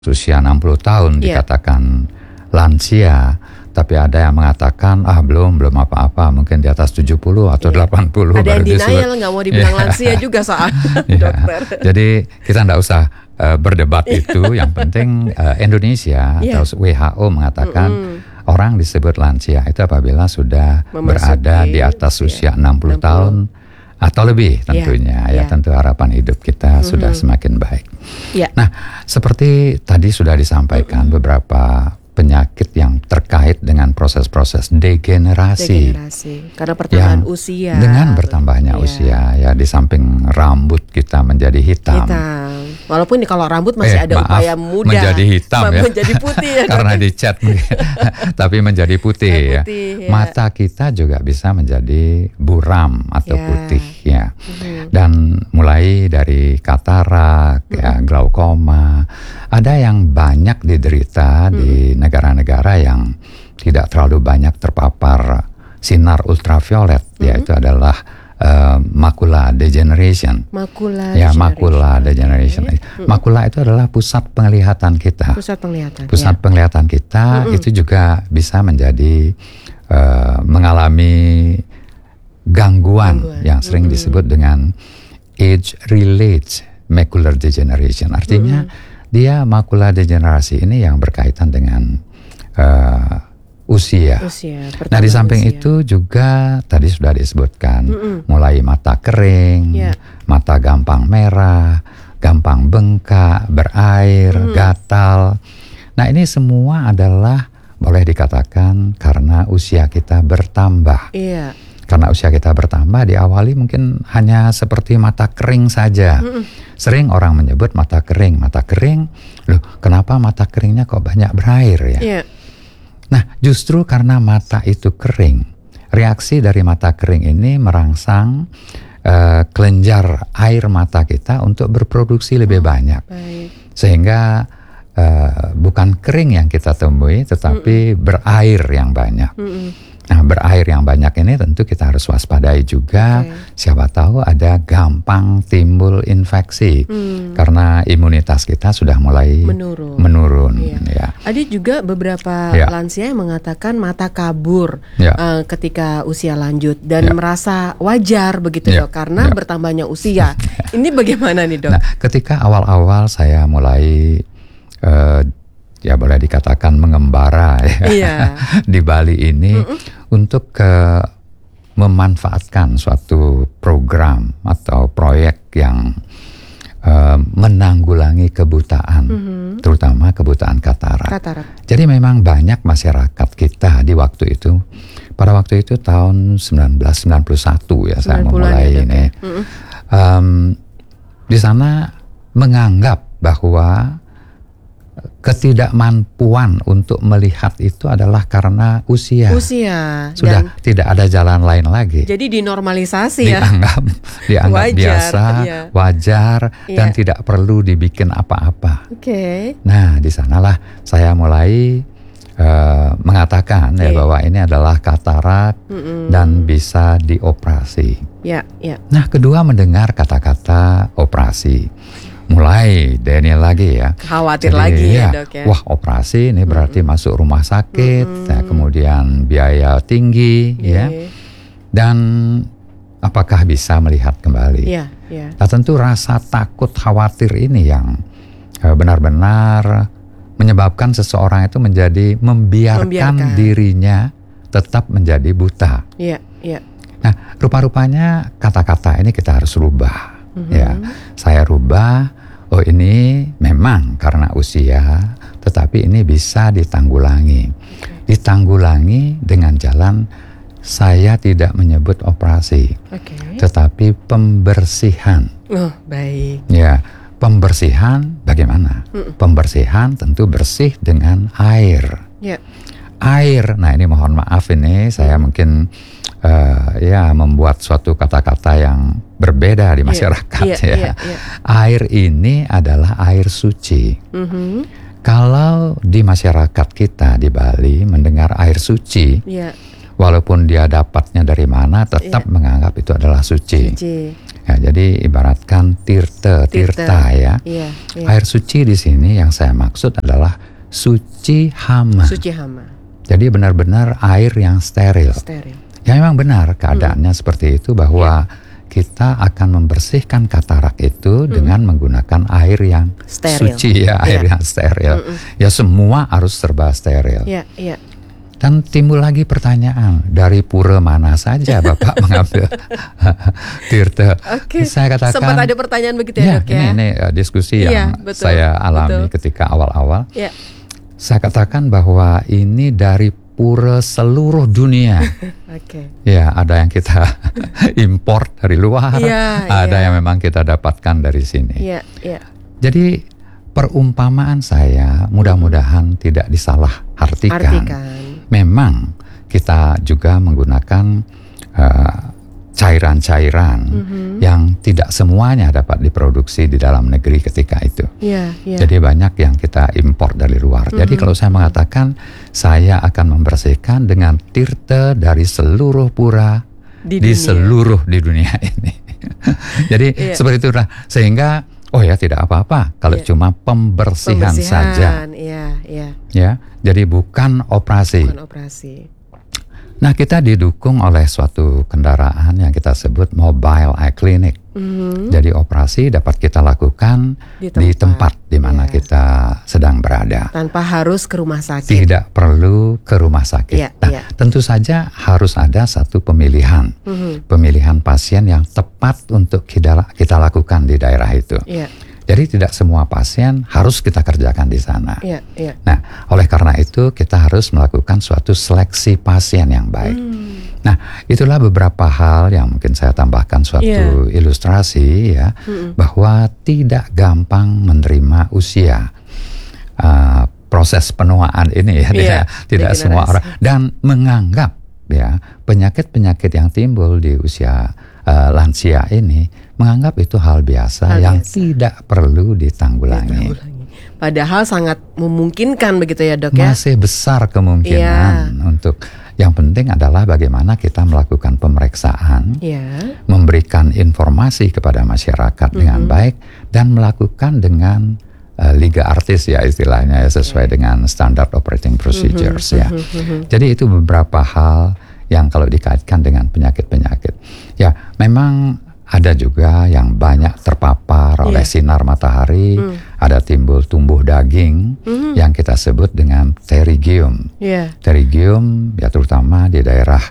usia 60 tahun dikatakan lansia, tapi ada yang mengatakan belum apa-apa, mungkin di atas 70 atau 80. Ada yang denial, nggak mau dibilang lansia juga soal dokter. Jadi kita nggak usah berdebat itu, yang penting Indonesia atau WHO mengatakan orang disebut lansia itu apabila sudah berada di atas usia 60 tahun atau lebih tentunya. Tentu harapan hidup kita sudah semakin baik. Nah, seperti tadi sudah disampaikan beberapa penyakit yang terkait dengan proses-proses degenerasi. Karena pertambahan usia. Dengan bertambahnya usia, ya di samping rambut kita menjadi hitam. Walaupun kalau rambut masih ada upaya muda menjadi hitam menjadi putih ya. Karena dicat tapi menjadi putih, Mata kita juga bisa menjadi buram atau putih ya. Dan mulai dari katarak, glaukoma, ada yang banyak diderita di negara-negara yang tidak terlalu banyak terpapar sinar ultraviolet, yaitu adalah macula degeneration. Macula degeneration. Macula itu adalah pusat penglihatan kita. Pusat penglihatan kita itu juga bisa menjadi mengalami gangguan yang sering disebut dengan age-related macular degeneration. Artinya dia macula degenerasi ini yang berkaitan dengan usia. Nah, di samping itu juga tadi sudah disebutkan mulai mata kering, mata gampang merah, gampang bengkak, berair, gatal. Nah, ini semua adalah boleh dikatakan karena usia kita bertambah. Karena usia kita bertambah, diawali mungkin hanya seperti mata kering saja. Sering orang menyebut mata kering. Loh, kenapa mata keringnya kok banyak berair ya? Nah, justru karena mata itu kering, reaksi dari mata kering ini merangsang kelenjar air mata kita untuk berproduksi lebih banyak. Sehingga bukan kering yang kita temui, tetapi berair yang banyak. Nah, berair yang banyak ini tentu kita harus waspadai juga. Siapa tahu ada gampang timbul infeksi karena imunitas kita sudah mulai menurun. Ada juga beberapa lansia yang mengatakan mata kabur ketika usia lanjut dan merasa wajar begitu dok, karena bertambahnya usia. Ini bagaimana nih dok? Nah, ketika awal-awal saya mulai ya boleh dikatakan mengembara di Bali ini untuk memanfaatkan suatu program atau proyek yang menanggulangi kebutaan, terutama kebutaan katarak. Jadi memang banyak masyarakat kita di waktu itu, pada waktu itu tahun 1991 ya saya memulai ini. Di sana menganggap bahwa ketidakmampuan untuk melihat itu adalah karena usia. Sudah tidak ada jalan lain lagi. Jadi dinormalisasi dianggap wajar, biasa, wajar dan tidak perlu dibikin apa-apa. Nah, di sanalah saya mulai mengatakan bahwa ini adalah katarak dan bisa dioperasi. Nah, kedua mendengar kata-kata operasi, mulai Daniel lagi ya. Khawatir lagi ya dok ya. Wah, operasi ini berarti masuk rumah sakit, kemudian biaya tinggi ya. Dan apakah bisa melihat kembali? Nah, tentu rasa takut khawatir ini yang benar-benar menyebabkan seseorang itu menjadi membiarkan dirinya tetap menjadi buta. Nah, rupa-rupanya kata-kata ini kita harus rubah. Saya rubah. Oh, ini memang karena usia, tetapi ini bisa ditanggulangi. Ditanggulangi dengan jalan saya tidak menyebut operasi, tetapi pembersihan. Ya, pembersihan bagaimana? Pembersihan tentu bersih dengan air. Air, nah ini mohon maaf ini saya mungkin membuat suatu kata-kata yang berbeda di masyarakat Air ini adalah air suci. Kalau di masyarakat kita di Bali mendengar air suci, walaupun dia dapatnya dari mana, tetap menganggap itu adalah suci. Ya, jadi ibaratkan tirta ya. Air suci di sini yang saya maksud adalah suci hama. Jadi benar-benar air yang steril. Ya memang benar keadaannya seperti itu, bahwa kita akan membersihkan katarak itu dengan menggunakan air yang suci ya, air yang steril. Ya semua harus serba steril. Dan timbul lagi pertanyaan, dari pura mana saja Bapak mengambil tirta? Saya katakan, sempat ada pertanyaan begitu ya, Dok ya? Ini diskusi yang saya alami ketika awal-awal. Saya katakan bahwa ini dari pura seluruh dunia. Ya, ada yang kita import dari luar, ada yang memang kita dapatkan dari sini. Jadi perumpamaan saya mudah-mudahan tidak disalah artikan. Memang kita juga menggunakan cairan-cairan yang tidak semuanya dapat diproduksi di dalam negeri ketika itu. Jadi banyak yang kita import dari luar. Jadi kalau saya mengatakan saya akan membersihkan dengan tirta dari seluruh pura di seluruh di dunia ini. Jadi seperti itu, sehingga tidak apa-apa kalau cuma pembersihan saja. Ya, jadi bukan operasi. Nah, kita didukung oleh suatu kendaraan yang kita sebut mobile eye clinic. Jadi operasi dapat kita lakukan di tempat di mana kita sedang berada. Tanpa harus ke rumah sakit. Tidak perlu ke rumah sakit. Tentu saja harus ada satu pemilihan. Pemilihan pasien yang tepat untuk kita lakukan di daerah itu. Jadi tidak semua pasien harus kita kerjakan di sana. Nah, oleh karena itu kita harus melakukan suatu seleksi pasien yang baik. Nah, itulah beberapa hal yang mungkin saya tambahkan suatu ilustrasi ya, bahwa tidak gampang menerima usia. Proses penuaan ini ya, tidak semua orang, dan menganggap ya penyakit-penyakit yang timbul di usia lansia ini, menganggap itu hal biasa yang tidak perlu ditanggulangi. Padahal sangat memungkinkan begitu ya, Dok ya? Masih besar kemungkinan untuk. Yang penting adalah bagaimana kita melakukan pemeriksaan, memberikan informasi kepada masyarakat dengan baik, dan melakukan dengan liga artis ya istilahnya ya, sesuai dengan standard operating procedures ya. Jadi itu beberapa hal yang kalau dikaitkan dengan penyakit-penyakit. Ya, memang ada juga yang banyak terpapar oleh sinar matahari, ada timbul tumbuh daging yang kita sebut dengan pterygium. Pterygium ya terutama di daerah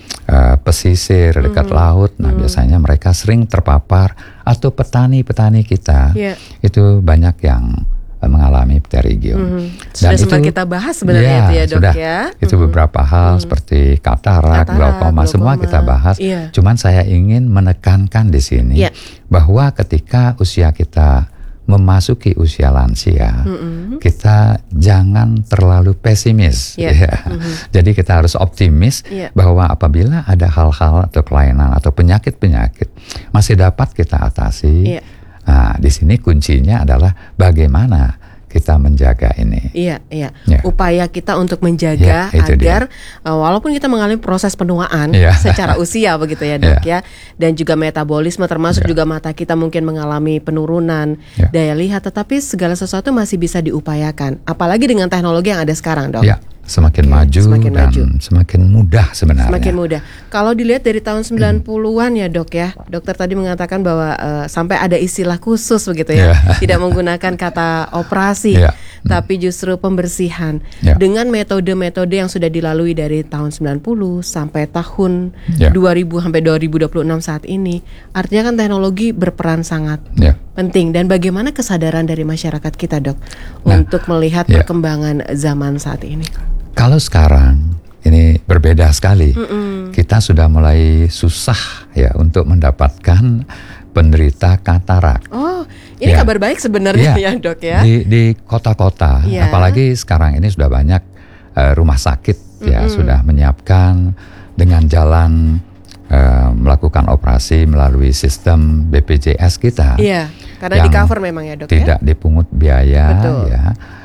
pesisir dekat laut. Nah, biasanya mereka sering terpapar, atau petani-petani kita itu banyak yang mengalami pterygium. Sudah sempat kita bahas sebenarnya itu ya, Dok sudah, ya. Itu beberapa hal seperti katarak, glaukoma, semua kita bahas. Cuman saya ingin menekankan di sini bahwa ketika usia kita memasuki usia lansia, kita jangan terlalu pesimis. Jadi kita harus optimis bahwa apabila ada hal-hal atau kelainan atau penyakit-penyakit masih dapat kita atasi. Nah, di sini kuncinya adalah bagaimana kita menjaga ini. Upaya kita untuk menjaga agar walaupun kita mengalami proses penuaan secara usia begitu ya, Dok ya, dan juga metabolisme termasuk juga mata kita mungkin mengalami penurunan daya lihat, tetapi segala sesuatu masih bisa diupayakan. Apalagi dengan teknologi yang ada sekarang, Dok. Semakin maju dan semakin mudah sebenarnya. Semakin mudah. Kalau dilihat dari tahun 90-an ya, Dok ya. Dokter tadi mengatakan bahwa sampai ada istilah khusus begitu ya. Tidak menggunakan kata operasi, tapi justru pembersihan. Dengan metode-metode yang sudah dilalui dari tahun 90 sampai tahun 2000 sampai 2026 saat ini. Artinya kan teknologi berperan sangat penting. Dan bagaimana kesadaran dari masyarakat kita, Dok, untuk melihat perkembangan zaman saat ini? Kalau sekarang ini berbeda sekali. Kita sudah mulai susah ya untuk mendapatkan penderita katarak. Oh, ini kabar baik sebenarnya ya, Dok ya. Di kota-kota, apalagi sekarang ini sudah banyak rumah sakit ya sudah menyiapkan dengan jalan melakukan operasi melalui sistem BPJS kita. Karena di cover memang ya, Dok. Tidak dipungut biaya. Betul. Ya.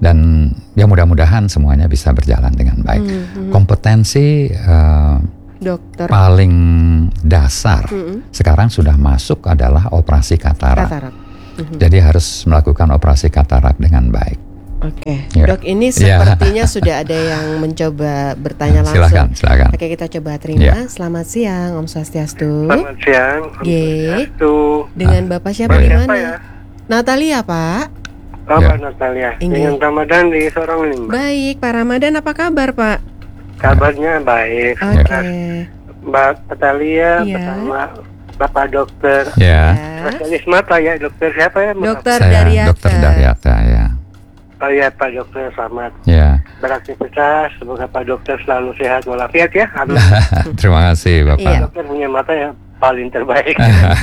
Dan ya mudah-mudahan semuanya bisa berjalan dengan baik. Kompetensi dokter paling dasar sekarang sudah masuk adalah operasi katarak. Jadi harus melakukan operasi katarak dengan baik. Oke, Dok, ini sepertinya sudah ada yang mencoba bertanya langsung. Silakan. Oke, kita coba terima. Selamat siang, Om Swastiastu. Selamat siang. Dengan Bapak siapa di mana? Ya? Natalia, Pak. Pak Natalia. Dengan Ramadan di Sorong ini, Mbak. Baik, Pak Ramadan, apa kabar, Pak? Kabarnya baik. Oke. Mbak Natalia bersama Bapak dokter. Spesialis mata ya, dokter siapa ya? Dokter Daryata. Dokter Daryata, ya. Oh ya, Pak Dokter, selamat beraktivitas. Semoga Pak Dokter selalu sehat walafiat ya. Amin. Terima kasih Bapak. Pak Dokter punya mata yang paling terbaik.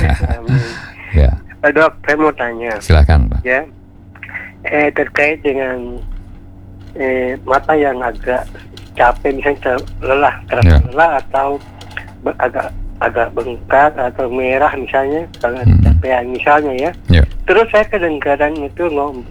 Pak Dok, saya mau tanya. Silakan Pak. Ya, terkait dengan mata yang agak capek, misalnya lelah atau agak bengkak atau merah misalnya, kalau kecapean misalnya ya. Terus saya kadang-kadang itu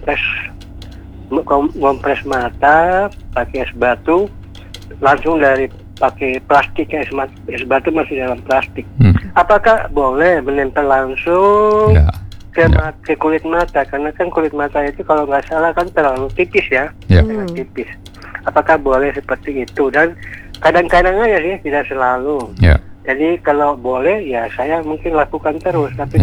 ngompres mata pakai es batu, langsung dari pakai plastik, es batu masih dalam plastik. Apakah boleh menempel langsung ke kulit mata? Karena kan kulit mata itu kalau nggak salah kan terlalu tipis ya, sangat tipis. Apakah boleh seperti itu? Dan kadang-kadang aja sih, tidak selalu. Jadi kalau boleh ya saya mungkin lakukan terus, tapi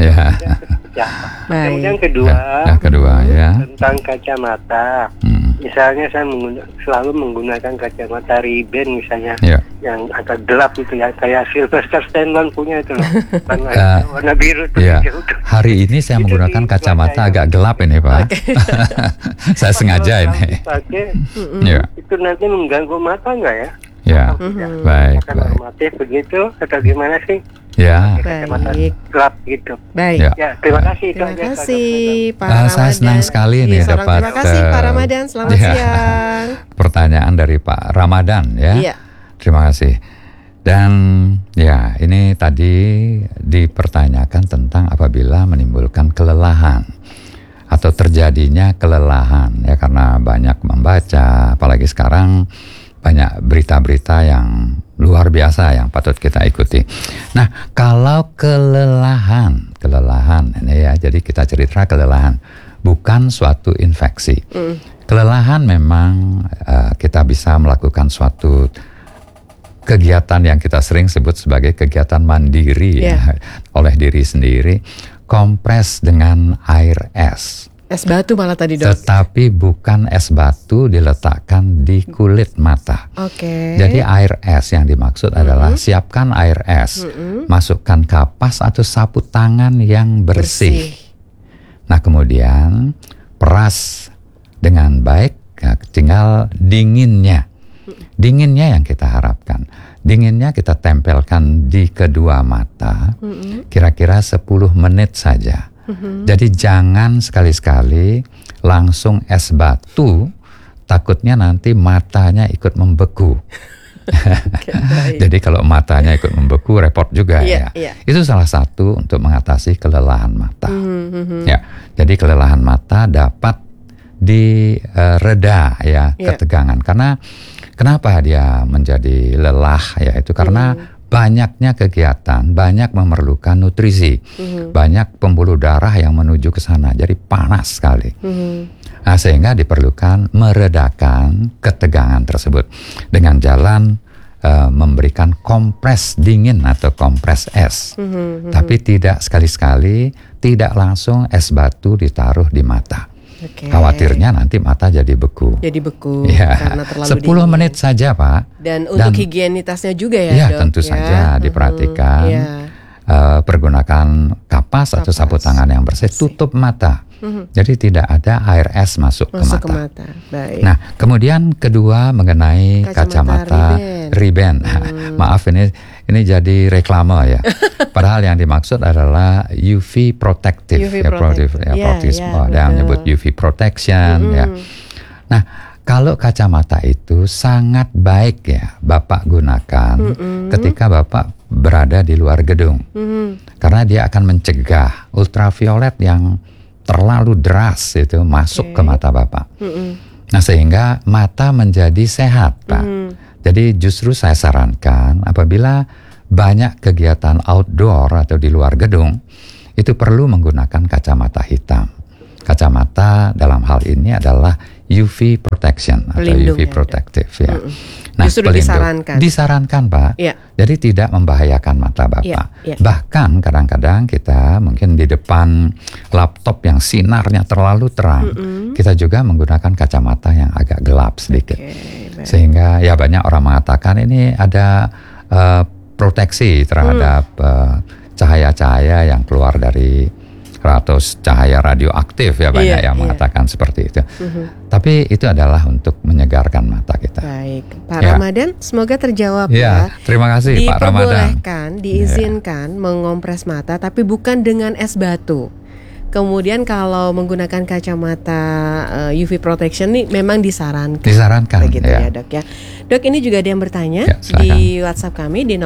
kemudian kedua tentang kacamata. Misalnya saya selalu menggunakan kacamata Ray-Ban misalnya, yang agak gelap gitu ya, kayak Sylvester Stallone punya itu loh, warna biru tuh. Hari ini saya menggunakan kacamata agak gelap ini Pak. Saya sengaja ini. Itu nanti mengganggu mata nggak ya? Baik. Normatif begitu atau gimana sih? Baik. Gelap gitu. Baik. Terima kasih. Terima kasih Pak Ramadan. Saya senang sekali nih dapat. Terima kasih Pak Ramadan. Selamat siang. Pertanyaan dari Pak Ramadan ya. Terima kasih. Dan ini tadi dipertanyakan tentang apabila menimbulkan kelelahan atau terjadinya kelelahan ya, karena banyak membaca, apalagi sekarang banyak berita-berita yang luar biasa yang patut kita ikuti. Nah, kalau kelelahan ini ya, jadi kita cerita kelelahan, bukan suatu infeksi. Kelelahan memang kita bisa melakukan suatu kegiatan yang kita sering sebut sebagai kegiatan mandiri oleh diri sendiri, kompres dengan air es. Es batu malah tadi Dok. Tetapi bukan es batu diletakkan di kulit mata. Jadi air es yang dimaksud adalah siapkan air es, masukkan kapas atau sapu tangan yang bersih. Nah kemudian peras dengan baik, tinggal dinginnya yang kita harapkan. Dinginnya kita tempelkan di kedua mata, kira-kira 10 menit saja. Jadi jangan sekali-sekali langsung es batu, takutnya nanti matanya ikut membeku. Jadi kalau matanya ikut membeku repot juga ya. Itu salah satu untuk mengatasi kelelahan mata. Jadi kelelahan mata dapat direda ketegangan. Karena kenapa dia menjadi lelah ya, itu karena banyaknya kegiatan, banyak memerlukan nutrisi, banyak pembuluh darah yang menuju ke sana, jadi panas sekali. Nah, sehingga diperlukan meredakan ketegangan tersebut dengan jalan memberikan kompres dingin atau kompres es. Tapi tidak sekali-sekali, tidak langsung es batu ditaruh di mata. Khawatirnya nanti mata jadi beku. Karena terlalu 10 dingin. menit saja Pak. Dan untuk higienitasnya juga ya Dok? Tentu saja diperhatikan. Pergunakan kapas atau sapu tangan yang bersih. Tutup mata. Jadi tidak ada air es masuk ke mata. Baik. Nah kemudian kedua mengenai kacamata Ray-Ban. Maaf ini jadi reklame ya. Padahal yang dimaksud adalah UV protective. Ada yang menyebut UV protection ya. Nah kalau kacamata itu sangat baik ya Bapak gunakan ketika Bapak berada di luar gedung. Karena dia akan mencegah ultraviolet yang terlalu deras itu masuk ke mata Bapak. Nah, sehingga mata menjadi sehat, Pak. Jadi justru saya sarankan apabila banyak kegiatan outdoor atau di luar gedung, itu perlu menggunakan kacamata hitam. Kacamata dalam hal ini adalah UV protection atau UV protective ya. Nah, justru disarankan Pak. Ya. Jadi tidak membahayakan mata Bapak. Ya. Bahkan kadang-kadang kita mungkin di depan laptop yang sinarnya terlalu terang, kita juga menggunakan kacamata yang agak gelap sedikit. Sehingga ya banyak orang mengatakan ini ada proteksi terhadap cahaya-cahaya yang keluar dari atau cahaya radioaktif ya, banyak yang mengatakan seperti itu. Tapi itu adalah untuk menyegarkan mata kita. Baik, Pak Ramadan, semoga terjawab ya. Terima kasih Pak Ramadan. Diizinkan mengompres mata, tapi bukan dengan es batu. Kemudian kalau menggunakan kacamata UV protection nih memang disarankan. Begitu ya Dok ya. Dok, ini juga ada yang bertanya di WhatsApp kami di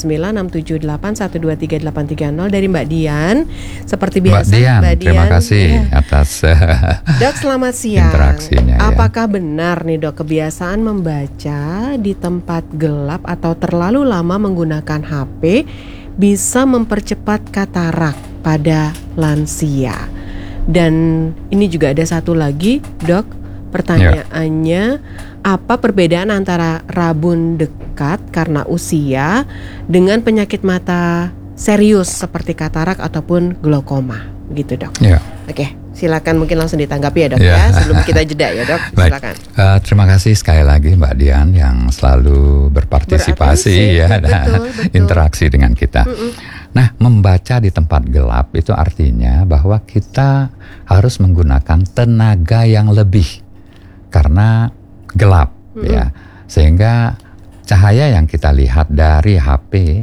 089678123830 dari Mbak Dian. Seperti biasa Mbak Dian, terima kasih atas Dok, selamat siang. Interaksinya. Apakah benar nih Dok, kebiasaan membaca di tempat gelap atau terlalu lama menggunakan HP bisa mempercepat katarak pada lansia? Dan ini juga ada satu lagi Dok, pertanyaannya, apa perbedaan antara rabun dekat karena usia dengan penyakit mata serius seperti katarak ataupun glaukoma gitu Dok? Oke, silakan mungkin langsung ditanggapi ya Dok ya, sebelum kita jeda ya Dok. Silakan. Terima kasih sekali lagi Mbak Dian yang selalu berpartisipasi dan interaksi dengan kita. Nah, membaca di tempat gelap itu artinya bahwa kita harus menggunakan tenaga yang lebih karena gelap ya. Sehingga cahaya yang kita lihat dari HP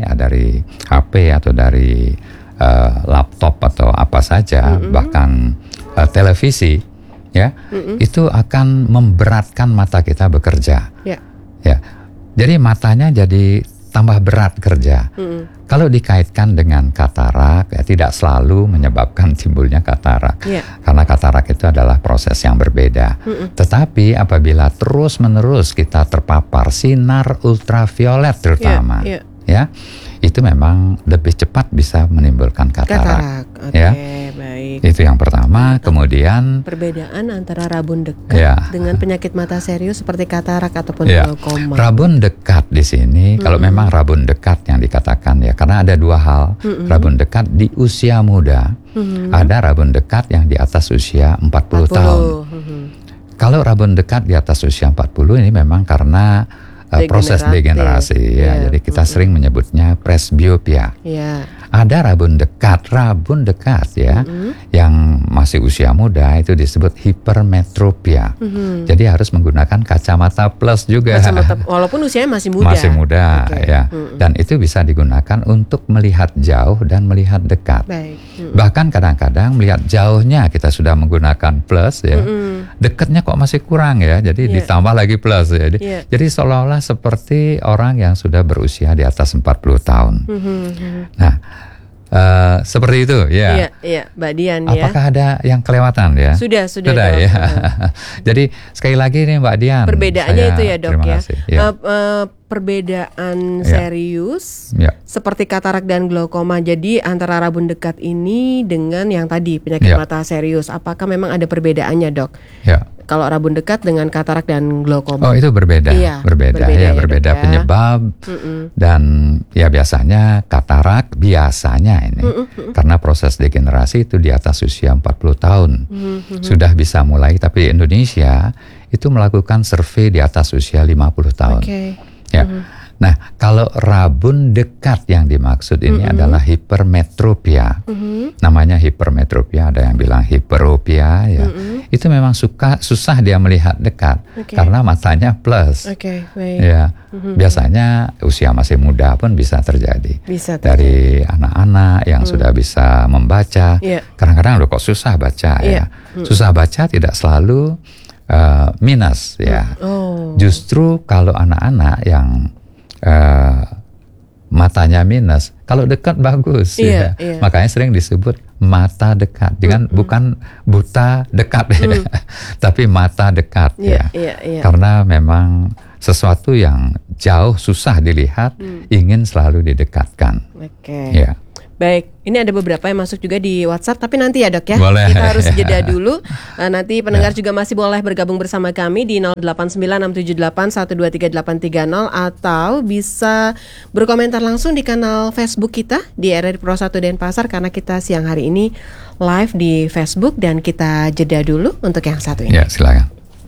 atau dari laptop atau apa saja, bahkan televisi ya, itu akan memberatkan mata kita bekerja. Ya. Jadi matanya jadi tambah berat kerja. Kalau dikaitkan dengan katarak, ya tidak selalu menyebabkan timbulnya katarak. Karena katarak itu adalah proses yang berbeda. Tetapi apabila terus-menerus kita terpapar sinar ultraviolet terutama, ya, itu memang lebih cepat bisa menimbulkan katarak. Baik. Itu yang pertama. Kemudian perbedaan antara rabun dekat dengan penyakit mata serius seperti katarak ataupun glaukoma. Rabun dekat di sini, kalau memang rabun dekat yang dikatakan ya, karena ada dua hal. Rabun dekat di usia muda, ada rabun dekat yang di atas usia 40 tahun. Kalau rabun dekat di atas usia 40 ini memang karena proses degenerasi ya. Jadi kita sering menyebutnya presbiopia. Ada rabun dekat ya, yang masih usia muda itu disebut hipermetropia. Jadi harus menggunakan kacamata plus juga. Walaupun usianya masih muda. Masih muda ya. Dan itu bisa digunakan untuk melihat jauh dan melihat dekat. Bahkan kadang-kadang melihat jauhnya kita sudah menggunakan plus ya. Dekatnya kok masih kurang ya. Jadi ditambah lagi plus ya. Jadi seolah-olah seperti orang yang sudah berusia di atas 40 tahun. Nah, seperti itu ya. Iya, Mbak Dian ya. Apakah ada yang kelewatan ya? Sudah ya. Jadi sekali lagi nih Mbak Dian. Perbedaannya itu ya Dok ya. Perbedaan serius seperti katarak dan glaukoma. Jadi antara rabun dekat ini dengan yang tadi penyakit mata serius, apakah memang ada perbedaannya Dok? Kalau rabun dekat dengan katarak dan glaukoma. Oh, itu berbeda. Berbeda ya, penyebab. Dan ya biasanya katarak ini karena proses degenerasi itu di atas usia 40 tahun. Sudah bisa mulai, tapi Indonesia itu melakukan survei di atas usia 50 tahun. Nah, kalau rabun dekat yang dimaksud ini adalah hipermetropia. Namanya hipermetropia, ada yang bilang hiperopia ya. Itu memang susah dia melihat dekat karena matanya plus. Ya. Biasanya usia masih muda pun bisa terjadi. Dari anak-anak yang sudah bisa membaca. Kadang-kadang loh kok susah baca ya. Susah baca tidak selalu minus ya. Justru kalau anak-anak yang matanya minus. Kalau dekat bagus, ya. Makanya sering disebut mata dekat. Bukan buta dekat, ya. Tapi mata dekat, ya. Karena memang sesuatu yang jauh susah dilihat, ingin selalu didekatkan. Ya. Baik, ini ada beberapa yang masuk juga di WhatsApp, tapi nanti ya dok ya. Boleh. Kita harus jeda dulu. Nanti pendengar juga masih boleh bergabung bersama kami di 089678123830 atau bisa berkomentar langsung di kanal Facebook kita di RRI Pro 1 Denpasar, karena kita siang hari ini live di Facebook. Dan kita jeda dulu untuk yang satu ini. Ya, silakan.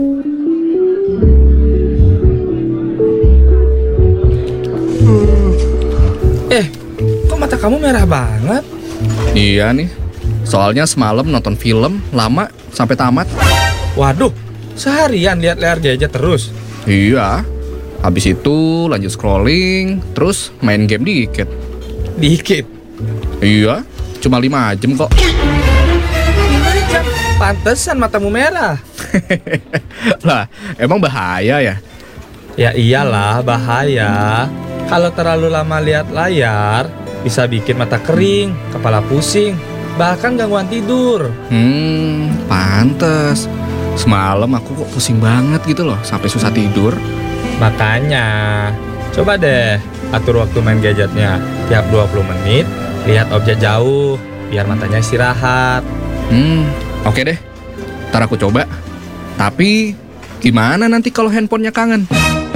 Kok mata kamu merah banget? Iya nih, soalnya semalam nonton film lama sampai tamat. Waduh, seharian lihat layar gadget terus? Iya, habis itu lanjut scrolling, terus main game dikit. Dikit? Iya, cuma 5 jam kok. 5 jam? Pantesan matamu merah. Lah, emang bahaya ya? Ya iyalah, bahaya. Kalau terlalu lama lihat layar, bisa bikin mata kering, kepala pusing, bahkan gangguan tidur. Pantes. Semalam aku kok pusing banget gitu loh, sampai susah tidur. Makanya, coba deh atur waktu main gadgetnya. Tiap 20 menit, lihat objek jauh, biar matanya istirahat. Oke deh, ntar aku coba. Tapi, gimana nanti kalau handphonenya kangen?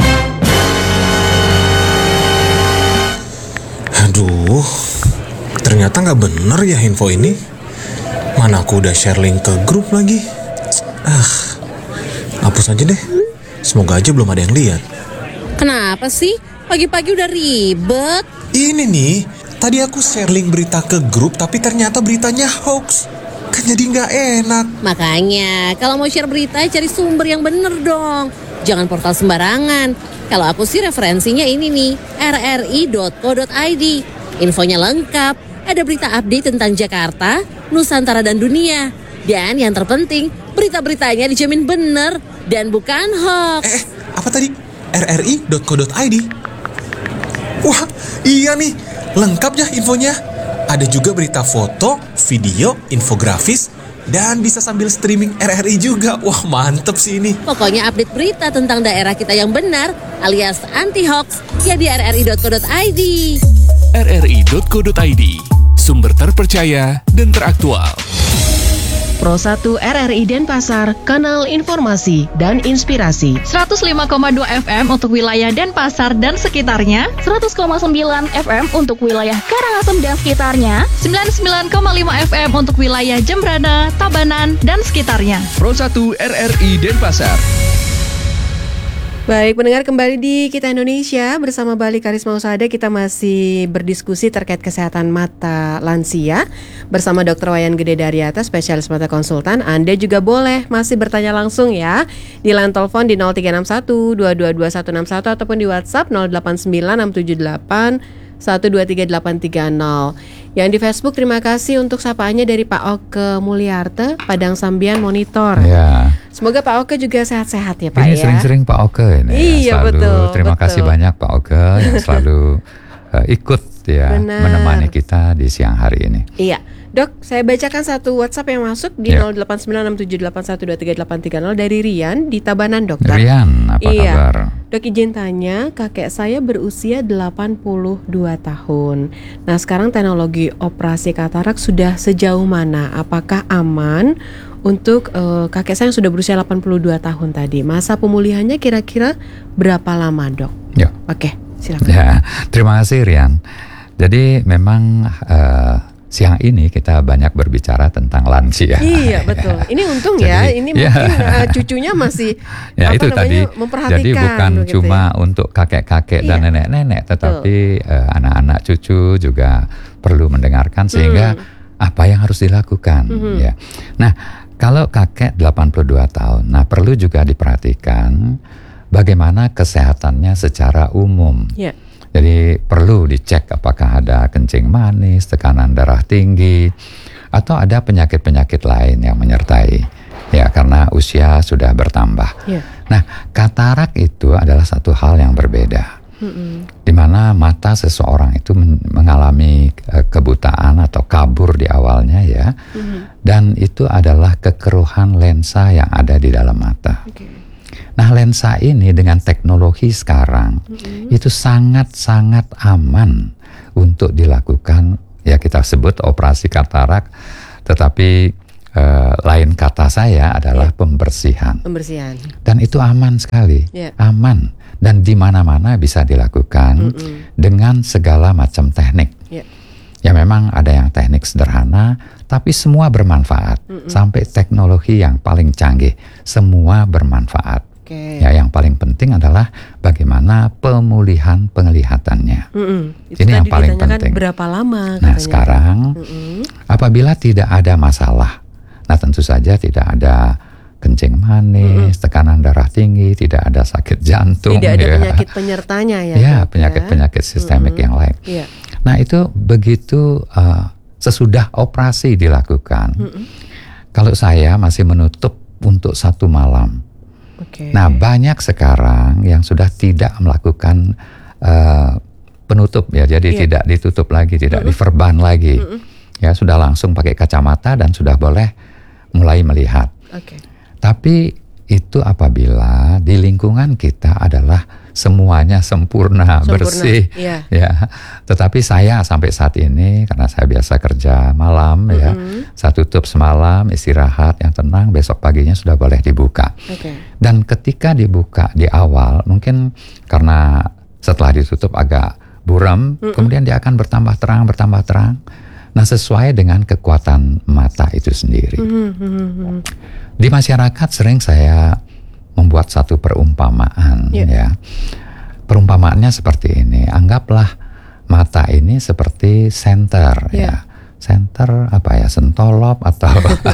Aduh, ternyata nggak bener ya info ini. Mana aku udah share link ke grup lagi. Hapus aja deh. Semoga aja belum ada yang lihat. Kenapa sih? Pagi-pagi udah ribet. Ini nih, tadi aku share link berita ke grup, tapi ternyata beritanya hoax. Kan jadi nggak enak. Makanya, kalau mau share berita, cari sumber yang bener dong. Jangan portal sembarangan. Kalau aku sih referensinya ini nih, rri.co.id. Infonya lengkap, ada berita update tentang Jakarta, Nusantara dan dunia. Dan yang terpenting, berita-beritanya dijamin bener dan bukan hoax. Apa tadi? rri.co.id? Wah, iya nih, lengkap ya infonya. Ada juga berita foto, video, infografis, dan bisa sambil streaming RRI juga. Wah, mantep sih ini. Pokoknya update berita tentang daerah kita yang benar alias anti-hoax ya di rri.co.id. rri.co.id, sumber terpercaya dan teraktual. Pro 1 RRI Denpasar, kanal informasi dan inspirasi. 105,2 FM untuk wilayah Denpasar dan sekitarnya, 100,9 FM untuk wilayah Karangasem dan sekitarnya, 99,5 FM untuk wilayah Jembrana, Tabanan dan sekitarnya. Pro 1 RRI Denpasar. Baik, pendengar, kembali di Kita Indonesia bersama Bali Karisma Usada. Kita masih berdiskusi terkait kesehatan mata lansia bersama Dr. Wayan Gede Daryata, spesialis mata konsultan. Anda juga boleh masih bertanya langsung ya di line telepon di 0361 222 161 ataupun di WhatsApp 089 678 123830. Yang di Facebook, terima kasih untuk sapaannya dari Pak Oke Mulyarte, Padang Sambian Monitor. Ya. Semoga Pak Oke juga sehat-sehat ya Pak ini ya. Ini sering-sering Pak Oke ini. Iya, selalu, betul. Terima kasih banyak Pak Oke yang selalu ikut ya menemani kita di siang hari ini. Iya. Dok, saya bacakan satu WhatsApp yang masuk di 089678123830 dari Rian di Tabanan, Dokter. Rian, apa kabar? Dok, izin tanya, kakek saya berusia 82 tahun. Nah, sekarang teknologi operasi katarak sudah sejauh mana? Apakah aman untuk kakek saya yang sudah berusia 82 tahun tadi? Masa pemulihannya kira-kira berapa lama, Dok? Ya. Oke, silakan. Ya, terima kasih Rian. Jadi memang siang ini kita banyak berbicara tentang lansia. Iya, betul. Ini untung ya, ini mungkin cucunya masih itu tadi. memperhatikan. Jadi bukan gitu cuma untuk kakek-kakek dan nenek-nenek, tetapi anak-anak cucu juga perlu mendengarkan sehingga apa yang harus dilakukan ya. Nah, kalau kakek 82 tahun, nah perlu juga diperhatikan bagaimana kesehatannya secara umum. Yeah. Jadi perlu dicek apakah ada kencing manis, tekanan darah tinggi, atau ada penyakit-penyakit lain yang menyertai. Ya, karena usia sudah bertambah. Yeah. Nah, katarak itu adalah satu hal yang berbeda. di mana mata seseorang itu mengalami kebutaan atau kabur di awalnya ya, dan itu adalah kekeruhan lensa yang ada di dalam mata. Nah, lensa ini dengan teknologi sekarang itu sangat-sangat aman untuk dilakukan, ya kita sebut operasi katarak, tetapi lain kata saya adalah pembersihan. Dan itu aman sekali, aman, dan di mana-mana bisa dilakukan dengan segala macam teknik. Ya memang ada yang teknik sederhana, tapi semua bermanfaat. Sampai teknologi yang paling canggih, semua bermanfaat. Ya, yang paling penting adalah bagaimana pemulihan penglihatannya. Ini yang paling penting. Berapa lama? Nah, sekarang apabila tidak ada masalah, nah tentu saja tidak ada kencing manis, tekanan darah tinggi, tidak ada sakit jantung, tidak ada penyakit penyertanya ya. Ya, penyakit-penyakit sistemik yang lain. Nah, itu begitu sesudah operasi dilakukan. Kalau saya masih menutup untuk 1 malam. Nah, banyak sekarang yang sudah tidak melakukan penutup ya, jadi tidak ditutup lagi, tidak diverban lagi. Ya, sudah langsung pakai kacamata dan sudah boleh mulai melihat. Tapi itu apabila di lingkungan kita adalah semuanya sempurna bersih. Ya. Tetapi saya sampai saat ini, karena saya biasa kerja malam ya, saya tutup semalam, istirahat yang tenang, besok paginya sudah boleh dibuka. Dan ketika dibuka di awal, mungkin karena setelah ditutup agak buram, kemudian dia akan bertambah terang. Nah, sesuai dengan kekuatan mata itu sendiri. Di masyarakat sering saya membuat satu perumpamaan ya. Perumpamaannya seperti ini. Anggaplah mata ini seperti senter ya. Senter apa ya? Sentolop atau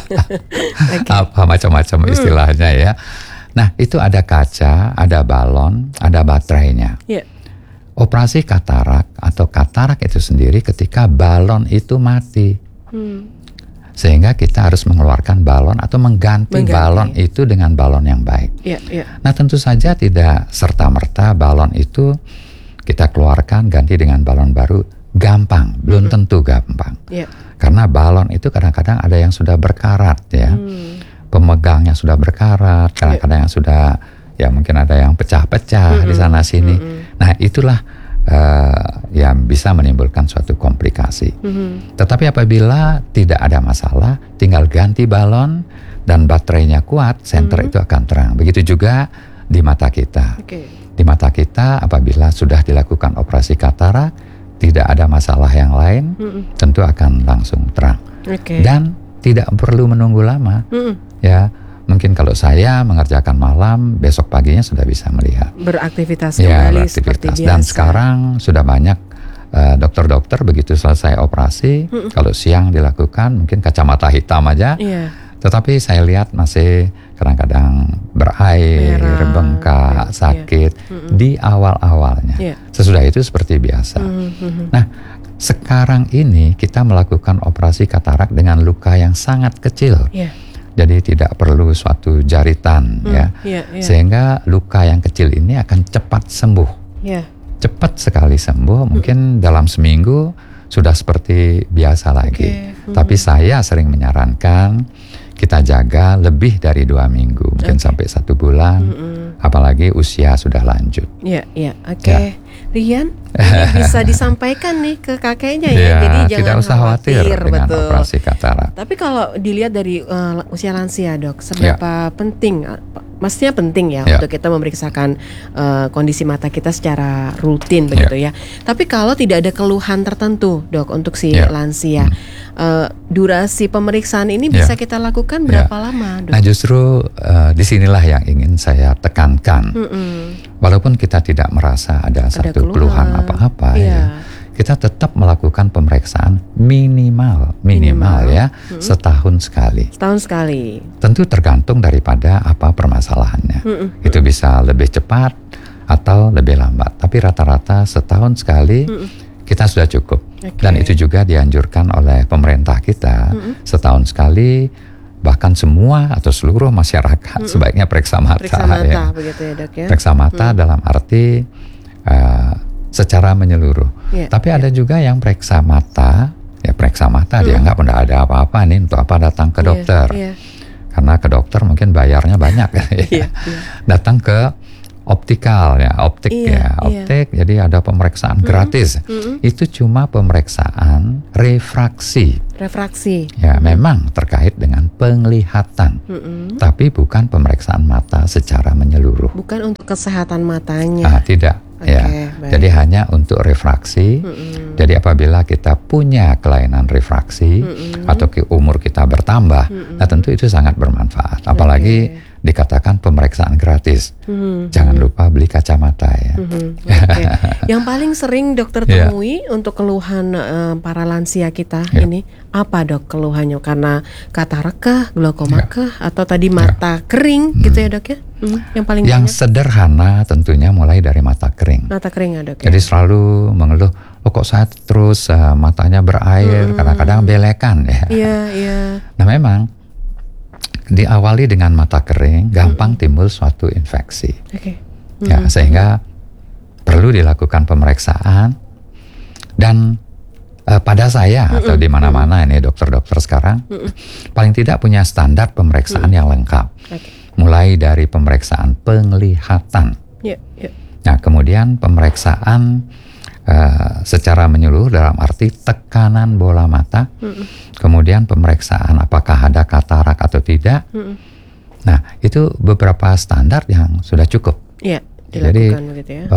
apa macam-macam istilahnya ya. Nah, itu ada kaca, ada balon, ada baterainya. Operasi katarak atau katarak itu sendiri ketika balon itu mati. Sehingga kita harus mengeluarkan balon atau mengganti balon itu dengan balon yang baik. Nah, tentu saja tidak serta-merta balon itu kita keluarkan ganti dengan balon baru gampang, belum tentu gampang. Karena balon itu kadang-kadang ada yang sudah berkarat ya. Pemegangnya sudah berkarat, kadang-kadang yang sudah ya mungkin ada yang pecah-pecah di sana sini. Nah, itulah yang bisa menimbulkan suatu komplikasi. Tetapi apabila tidak ada masalah, tinggal ganti balon dan baterainya kuat, senter itu akan terang. Begitu juga di mata kita. Di mata kita apabila sudah dilakukan operasi katarak, tidak ada masalah yang lain, tentu akan langsung terang. Dan tidak perlu menunggu lama. Ya, mungkin kalau saya mengerjakan malam, besok paginya sudah bisa melihat. Beraktivitas kembali seperti biasa. Dan sekarang sudah banyak dokter-dokter begitu selesai operasi, kalau siang dilakukan mungkin kacamata hitam aja. Tetapi saya lihat masih kadang-kadang berair, bengkak, sakit di awal-awalnya. Sesudah itu seperti biasa. Nah, sekarang ini kita melakukan operasi katarak dengan luka yang sangat kecil. Jadi tidak perlu suatu jaritan sehingga luka yang kecil ini akan cepat sembuh. Cepat sekali sembuh, mungkin dalam seminggu sudah seperti biasa lagi. Tapi saya sering menyarankan kita jaga lebih dari 2 minggu, mungkin sampai 1 bulan, apalagi usia sudah lanjut. Rian, bisa disampaikan nih ke kakeknya ya, jadi jangan tidak usah khawatir dengan operasi katarak. Tapi kalau dilihat dari usia lansia, Dok, seberapa penting, maksudnya penting ya untuk kita memeriksakan kondisi mata kita secara rutin begitu ya. Tapi kalau tidak ada keluhan tertentu, Dok, untuk si lansia, durasi pemeriksaan ini bisa kita lakukan berapa lama, Dok? Nah, justru disinilah yang ingin saya tekankan. Walaupun kita tidak merasa ada satu keluhan apa-apa kita tetap melakukan pemeriksaan minimal ya setahun sekali. Tentu tergantung daripada apa permasalahannya. Itu bisa lebih cepat atau lebih lambat. Tapi rata-rata setahun sekali kita sudah cukup. Dan itu juga dianjurkan oleh pemerintah kita setahun sekali. Bahkan semua atau seluruh masyarakat sebaiknya periksa mata. Begitu ya, Dok, ya? Periksa mata dalam arti secara menyeluruh. Tapi ada juga yang periksa mata, dia nggak pernah ada apa-apa nih, untuk apa datang ke dokter? Karena ke dokter mungkin bayarnya banyak. Datang ke optikal optik. Jadi ada pemeriksaan gratis. Itu cuma pemeriksaan refraksi. Ya, memang terkait dengan penglihatan. Tapi bukan pemeriksaan mata secara menyeluruh. Bukan untuk kesehatan matanya. Tidak. Jadi hanya untuk refraksi. Jadi apabila kita punya kelainan refraksi atau umur kita bertambah, nah tentu itu sangat bermanfaat. Apalagi dikatakan pemeriksaan gratis. Jangan lupa beli kacamata ya. Yang paling sering dokter temui untuk keluhan para lansia kita ini apa, Dok, keluhannya? Karena katarak kah, glaukoma kah, atau tadi mata kering gitu ya, Dok ya? Yang paling banyak? Sederhana tentunya mulai dari mata kering. Mata kering ya, Dok. Jadi selalu mengeluh, kok saya terus matanya berair, kadang-kadang belekan ya. Nah memang diawali dengan mata kering, gampang timbul suatu infeksi. Sehingga perlu dilakukan pemeriksaan. Dan pada saya atau di mana-mana ini dokter-dokter sekarang paling tidak punya standar pemeriksaan yang lengkap. Mulai dari pemeriksaan penglihatan. Nah, kemudian pemeriksaan secara menyeluruh dalam arti tekanan bola mata. Kemudian pemeriksaan apakah ada katarak atau tidak. Nah, itu beberapa standar yang sudah cukup. Jadi begitu ya.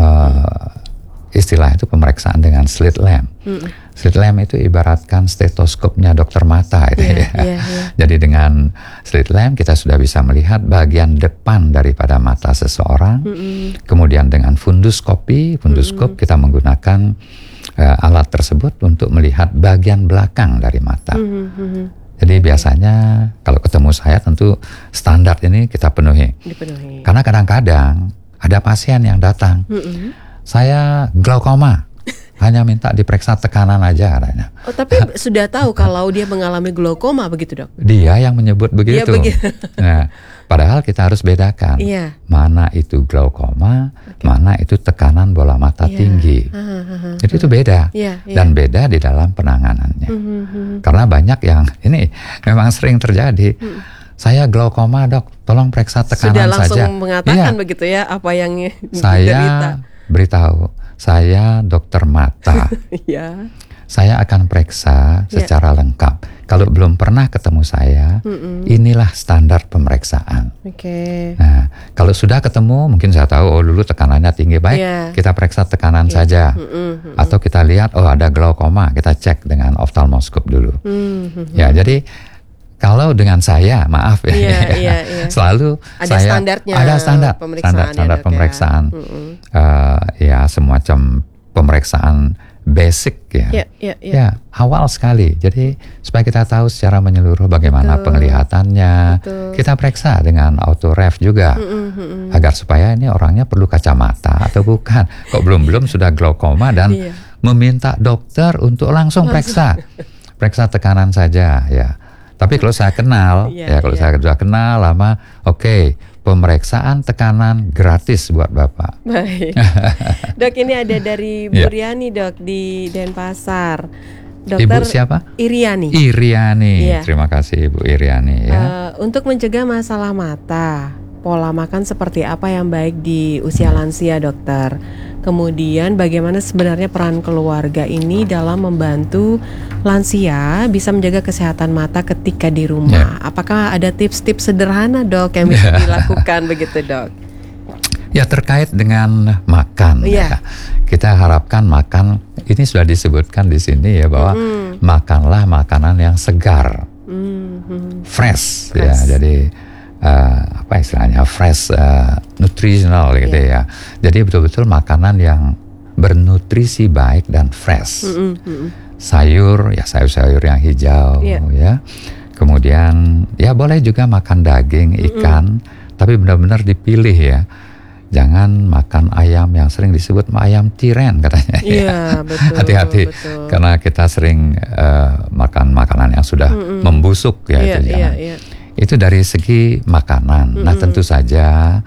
Istilah itu pemeriksaan dengan slit lamp. Slit lamp itu ibaratkan stetoskopnya dokter mata itu Jadi dengan slit lamp kita sudah bisa melihat bagian depan daripada mata seseorang. Kemudian dengan funduskop kita menggunakan alat tersebut untuk melihat bagian belakang dari mata. Jadi biasanya kalau ketemu saya tentu standar ini kita penuhi. Karena kadang-kadang ada pasien yang datang, saya glaukoma, hanya minta diperiksa tekanan aja katanya. Tapi sudah tahu kalau dia mengalami glaukoma begitu, Dok? Dia yang menyebut begitu. Nah, padahal kita harus bedakan mana itu glaukoma, mana itu tekanan bola mata tinggi. Jadi itu beda. Dan beda di dalam penanganannya. Karena banyak yang ini memang sering terjadi. Saya glaukoma, Dok, tolong periksa tekanan saja. Sudah langsung mengatakan begitu ya apa yang saya beritahu, saya dokter mata. Saya akan periksa secara lengkap. Kalau belum pernah ketemu saya, inilah standar pemeriksaan. Nah, kalau sudah ketemu, mungkin saya tahu, dulu tekanannya tinggi, baik, kita periksa tekanan saja. Atau kita lihat, ada glaukoma, kita cek dengan oftalmoskop dulu. Jadi kalau dengan saya, maaf selalu ada saya standarnya, ada standar pemeriksaan, semacam pemeriksaan basic awal sekali. Jadi supaya kita tahu secara menyeluruh bagaimana penglihatannya, kita periksa dengan autoref juga, agar supaya ini orangnya perlu kacamata atau bukan. Kok belum sudah glaukoma dan meminta dokter untuk langsung periksa tekanan saja ya. Tapi kalau saya kenal, saya sudah kenal lama, pemeriksaan tekanan gratis buat Bapak. Baik. Dok, ini ada dari Bu Riani, Dok, di Denpasar. Dokter Ibu siapa? Iriani. Terima kasih Ibu Iriani ya. Untuk mencegah masalah mata, pola makan seperti apa yang baik di usia lansia, Dokter? Kemudian bagaimana sebenarnya peran keluarga ini dalam membantu lansia bisa menjaga kesehatan mata ketika di rumah? Apakah ada tips-tips sederhana, Dok, yang bisa dilakukan begitu, Dok? Ya, terkait dengan makan kita harapkan makan, ini sudah disebutkan di sini ya, bahwa makanlah makanan yang segar, fresh. Ya, jadi apa istilahnya, fresh, nutritional gitu ya. Jadi betul-betul makanan yang bernutrisi baik dan fresh. Sayur sayur yang hijau ya. Kemudian boleh juga makan daging, ikan, tapi benar-benar dipilih ya. Jangan makan ayam yang sering disebut ayam tiren katanya. Betul. Hati-hati, karena kita sering makan makanan yang sudah membusuk ya. Itu dari segi makanan. Nah, tentu saja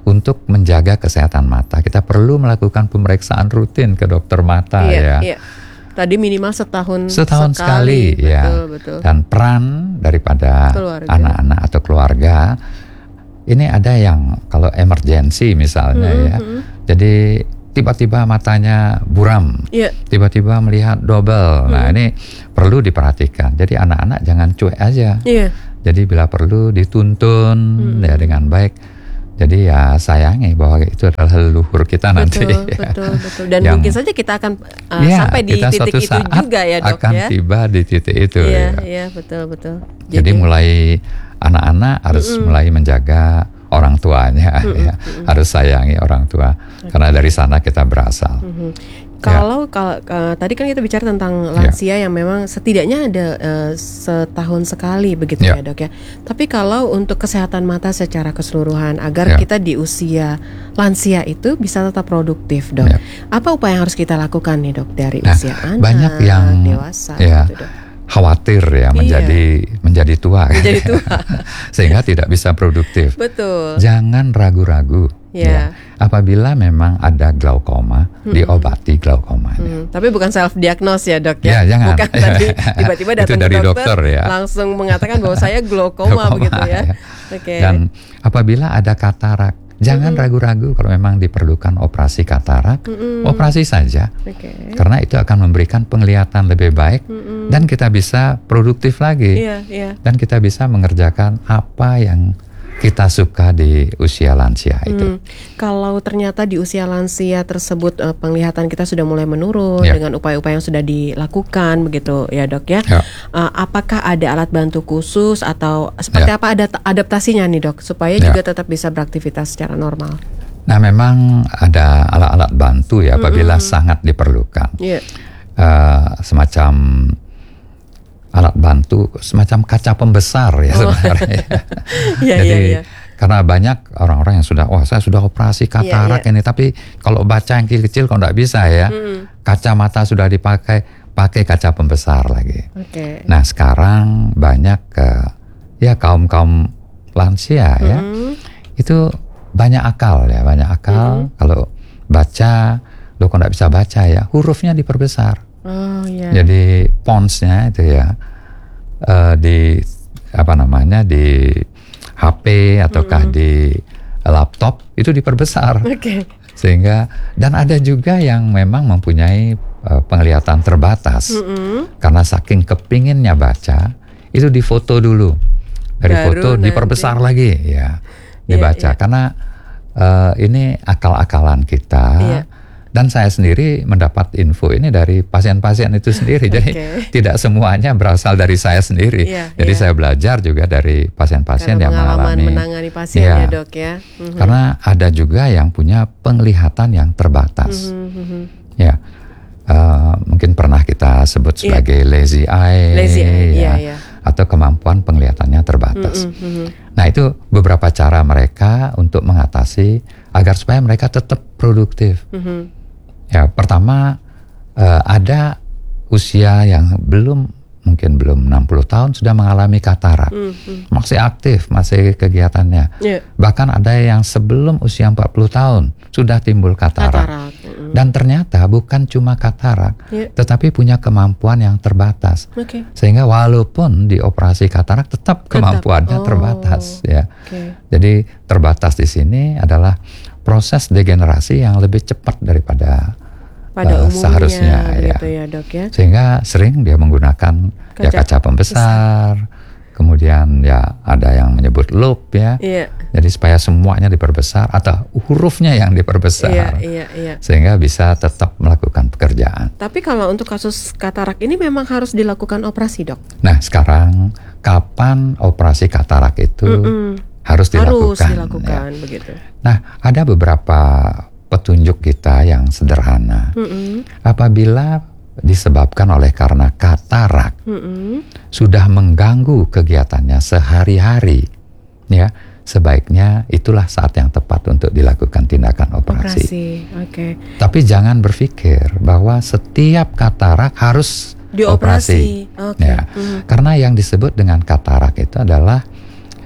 untuk menjaga kesehatan mata kita perlu melakukan pemeriksaan rutin ke dokter mata ya. Iya. Tadi minimal setahun sekali ya. Betul. Dan peran daripada anak-anak atau keluarga ini ada yang kalau emergency misalnya ya. Jadi tiba-tiba matanya buram, tiba-tiba melihat double. Nah ini perlu diperhatikan. Jadi anak-anak jangan cuek aja. Jadi bila perlu dituntun ya dengan baik. Jadi ya sayangi bahwa itu adalah leluhur kita nanti. Betul. Dan mungkin saja kita akan sampai di titik itu juga ya dok akan tiba di titik itu. Iya, betul. Jadi mulai anak-anak harus mulai menjaga orang tuanya, ya. Harus sayangi orang tua karena dari sana kita berasal. Kalau tadi kan kita bicara tentang lansia yang memang setidaknya ada setahun sekali begitu ya dok ya. Tapi kalau untuk kesehatan mata secara keseluruhan agar kita di usia lansia itu bisa tetap produktif dok, apa upaya yang harus kita lakukan nih dok dari usia anak, banyak yang dewasa gitu, dok? Khawatir ya menjadi tua, sehingga tidak bisa produktif. Betul. Jangan ragu-ragu. Ya. Apabila memang ada glaukoma, diobati glaukomanya. Tapi bukan self diagnose ya dok ya. Jangan. Bukan tadi tiba-tiba datang ke dokter langsung mengatakan bahwa saya glaukoma begitu ya. Dan apabila ada katarak, jangan ragu-ragu kalau memang diperlukan operasi katarak, operasi saja. Karena itu akan memberikan penglihatan lebih baik dan kita bisa produktif lagi. Dan kita bisa mengerjakan apa yang kita suka di usia lansia itu. Kalau ternyata di usia lansia tersebut penglihatan kita sudah mulai menurun dengan upaya-upaya yang sudah dilakukan begitu ya dok ya. Apakah ada alat bantu khusus atau seperti apa ada adaptasinya nih dok supaya juga tetap bisa beraktivitas secara normal? Nah memang ada alat-alat bantu ya apabila sangat diperlukan. Semacam alat bantu semacam kaca pembesar ya sebenarnya. Jadi karena banyak orang-orang yang sudah saya sudah operasi katarak ini, tapi kalau baca yang kecil-kecil kok nggak bisa ya. Kacamata sudah pakai kaca pembesar lagi. Nah sekarang banyak kaum lansia ya itu banyak akal. Kalau baca lo kok nggak bisa baca ya, hurufnya diperbesar. Jadi fontsnya itu ya di HP ataukah di laptop itu diperbesar. Sehingga dan ada juga yang memang mempunyai penglihatan terbatas karena saking kepinginnya baca itu difoto dulu, dari foto diperbesar lagi ya dibaca karena ini akal-akalan kita. Dan saya sendiri mendapat info ini dari pasien-pasien itu sendiri. Jadi tidak semuanya berasal dari saya sendiri. Jadi saya belajar juga dari pasien-pasien yang menangani pasien ya dok ya. Karena ada juga yang punya penglihatan yang terbatas. Mungkin pernah kita sebut sebagai lazy eye, atau kemampuan penglihatannya terbatas. Nah itu beberapa cara mereka untuk mengatasi agar supaya mereka tetap produktif. Ya, pertama ada usia yang mungkin belum 60 tahun sudah mengalami katarak. Masih aktif, masih kegiatannya. Bahkan ada yang sebelum usia 40 tahun sudah timbul katarak. Dan ternyata bukan cuma katarak, tetapi punya kemampuan yang terbatas. Sehingga walaupun dioperasi katarak tetap kemampuannya terbatas ya. Jadi terbatas di sini adalah proses degenerasi yang lebih cepat daripada pada umumnya, seharusnya ya dok ya. Sehingga sering dia menggunakan kaca pembesar, kemudian ya ada yang menyebut loupe ya. Jadi supaya semuanya diperbesar atau hurufnya yang diperbesar, sehingga bisa tetap melakukan pekerjaan. Tapi kalau untuk kasus katarak ini memang harus dilakukan operasi dok. Nah sekarang kapan operasi katarak itu harus dilakukan ya. Begitu. Nah ada beberapa petunjuk kita yang sederhana. Apabila disebabkan oleh karena katarak sudah mengganggu kegiatannya sehari-hari, ya sebaiknya itulah saat yang tepat untuk dilakukan tindakan operasi. Tapi jangan berpikir bahwa setiap katarak harus dioperasi. Karena yang disebut dengan katarak itu adalah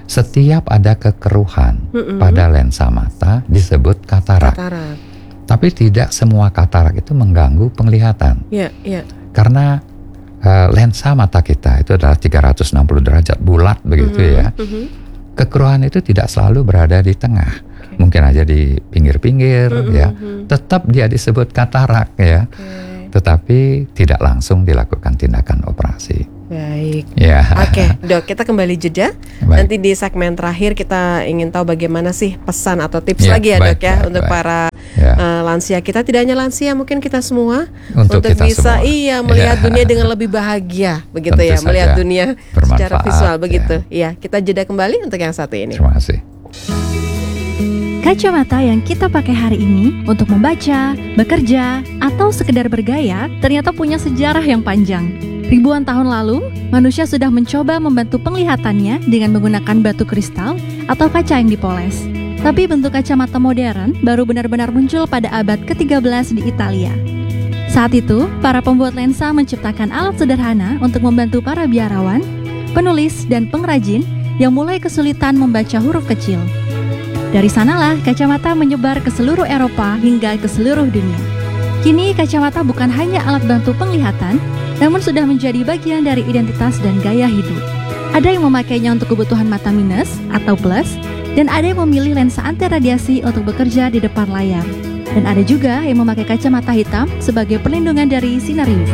setiap ada kekeruhan pada lensa mata disebut katarak. Tapi tidak semua katarak itu mengganggu penglihatan. Karena lensa mata kita itu adalah 360 derajat bulat begitu ya. Kekeruhan itu tidak selalu berada di tengah. Mungkin aja di pinggir-pinggir ya. Tetap dia disebut katarak ya. Tetapi tidak langsung dilakukan tindakan operasi. Baik. Ya. Oke, Dok, kita kembali jeda. Nanti di segmen terakhir kita ingin tahu bagaimana sih pesan atau tips lagi ya, Dok ya, untuk para lansia kita, tidak hanya lansia, mungkin kita semua untuk kita bisa semua. Melihat dunia dengan lebih bahagia begitu. Tentu ya, melihat dunia secara visual begitu. Iya, kita jeda kembali untuk yang satu ini. Terima kasih. Kacamata yang kita pakai hari ini untuk membaca, bekerja, atau sekedar bergaya ternyata punya sejarah yang panjang. Ribuan tahun lalu, manusia sudah mencoba membantu penglihatannya dengan menggunakan batu kristal atau kaca yang dipoles. Tapi bentuk kacamata modern baru benar-benar muncul pada abad ke-13 di Italia. Saat itu, para pembuat lensa menciptakan alat sederhana untuk membantu para biarawan, penulis, dan pengrajin yang mulai kesulitan membaca huruf kecil. Dari sanalah kacamata menyebar ke seluruh Eropa hingga ke seluruh dunia. Kini kacamata bukan hanya alat bantu penglihatan, namun sudah menjadi bagian dari identitas dan gaya hidup. Ada yang memakainya untuk kebutuhan mata minus atau plus, dan ada yang memilih lensa anti radiasi untuk bekerja di depan layar. Dan ada juga yang memakai kacamata hitam sebagai perlindungan dari sinar UV.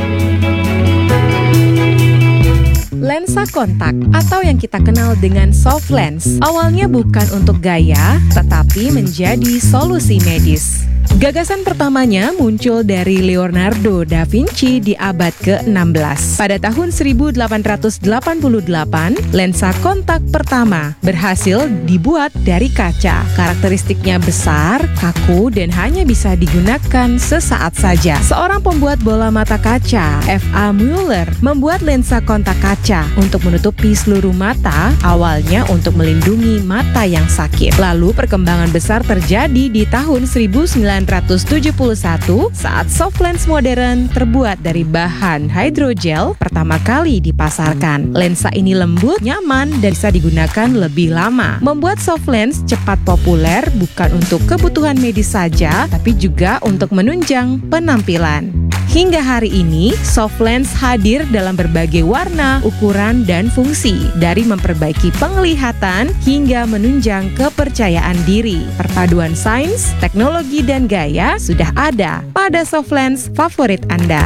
Lensa kontak atau yang kita kenal dengan soft lens awalnya bukan untuk gaya, tetapi menjadi solusi medis. Gagasan pertamanya muncul dari Leonardo da Vinci di abad ke-16. Pada tahun 1888, lensa kontak pertama berhasil dibuat dari kaca. Karakteristiknya besar, kaku, dan hanya bisa digunakan sesaat saja. Seorang pembuat bola mata kaca, F.A. Müller, membuat lensa kontak kaca untuk menutupi seluruh mata, awalnya untuk melindungi mata yang sakit. Lalu perkembangan besar terjadi di tahun 1971 saat soft lens modern terbuat dari bahan hidrogel pertama kali dipasarkan. Lensa ini lembut, nyaman, dan bisa digunakan lebih lama. Membuat soft lens cepat populer bukan untuk kebutuhan medis saja, tapi juga untuk menunjang penampilan. Hingga hari ini, soft lens hadir dalam berbagai warna, ukuran, dan fungsi. Dari memperbaiki penglihatan hingga menunjang kepercayaan diri. Perpaduan sains, teknologi, dan gaya sudah ada pada soft lens favorit Anda.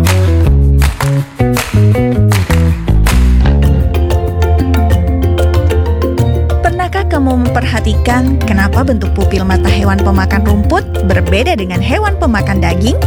Pernahkah kamu memperhatikan kenapa bentuk pupil mata hewan pemakan rumput berbeda dengan hewan pemakan daging?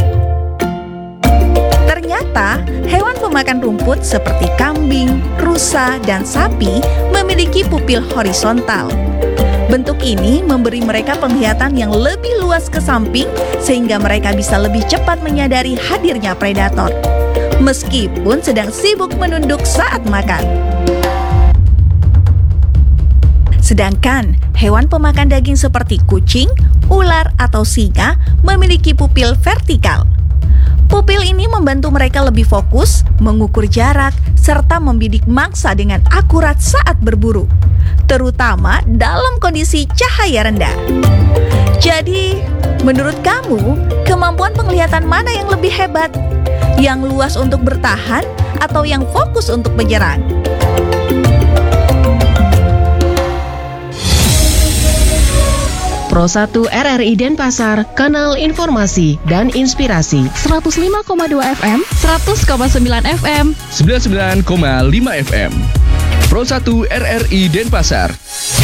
Ternyata, hewan pemakan rumput seperti kambing, rusa, dan sapi memiliki pupil horizontal. Bentuk ini memberi mereka penglihatan yang lebih luas ke samping sehingga mereka bisa lebih cepat menyadari hadirnya predator, meskipun sedang sibuk menunduk saat makan. Sedangkan hewan pemakan daging seperti kucing, ular, atau singa memiliki pupil vertikal. Pupil ini membantu mereka lebih fokus, mengukur jarak, serta membidik mangsa dengan akurat saat berburu, terutama dalam kondisi cahaya rendah. Jadi, menurut kamu, kemampuan penglihatan mana yang lebih hebat? Yang luas untuk bertahan atau yang fokus untuk menyerang? Pro 1 RRI Denpasar, kanal informasi dan inspirasi. 105,2 FM, 100,9 FM, 99,5 FM. Pro 1 RRI Denpasar.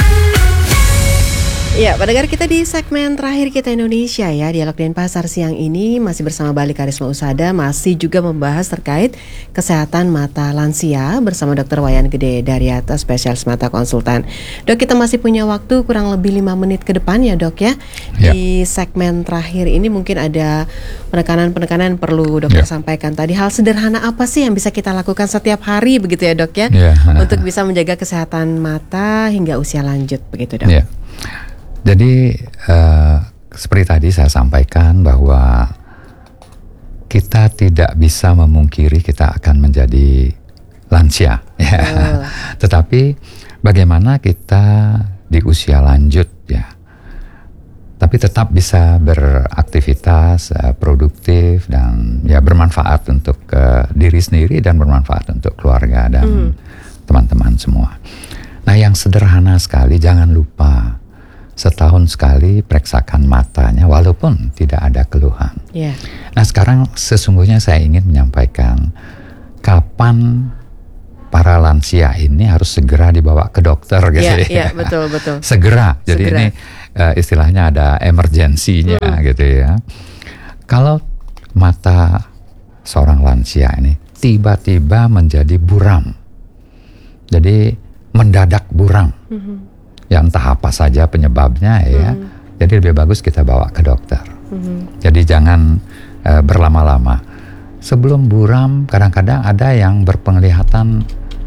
Ya, pendengar kita di segmen terakhir kita Indonesia ya, Dialog Denpasar siang ini masih bersama Bali Karisma Usada, masih juga membahas terkait kesehatan mata lansia bersama Dr. Wayan Gede Daryata, spesialis mata konsultan. Dok, kita masih punya waktu kurang lebih 5 menit ke depan ya dok ya. Di segmen terakhir ini mungkin ada penekanan-penekanan yang perlu dokter sampaikan tadi. Hal sederhana apa sih yang bisa kita lakukan setiap hari begitu ya dok ya, untuk bisa menjaga kesehatan mata hingga usia lanjut begitu dok? Jadi seperti tadi saya sampaikan bahwa kita tidak bisa memungkiri kita akan menjadi lansia, tetapi bagaimana kita di usia lanjut ya, tapi tetap bisa beraktivitas, produktif dan ya bermanfaat untuk diri sendiri dan bermanfaat untuk keluarga dan teman-teman semua. Nah, yang sederhana sekali, jangan lupa setahun sekali periksakan matanya walaupun tidak ada keluhan. Yeah. Nah, sekarang sesungguhnya saya ingin menyampaikan kapan para lansia ini harus segera dibawa ke dokter gitu ya. Betul. Segera. Jadi ini istilahnya ada emergensinya gitu ya. Kalau mata seorang lansia ini tiba-tiba menjadi buram, jadi mendadak buram, ya entah apa saja penyebabnya ya. Jadi lebih bagus kita bawa ke dokter. Jadi jangan berlama-lama. Sebelum buram kadang-kadang ada yang berpenglihatan